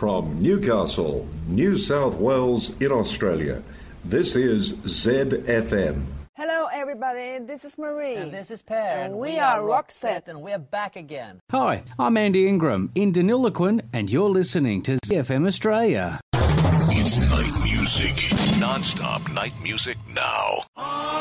from Newcastle, New South Wales in Australia. This is ZFM. Hello everybody, this is Marie. And this is Per. And we are Roxette. And we're back again. Hi, I'm Andy Ingram in Deniliquin, and you're listening to ZFM Australia. It's night music. Non-stop night music now.